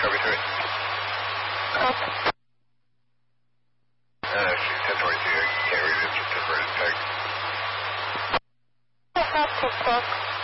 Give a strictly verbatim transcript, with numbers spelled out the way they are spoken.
Copy three. Copy. Uh, she's ten twenty-two. I can't read it. It's just converted text. I have to check.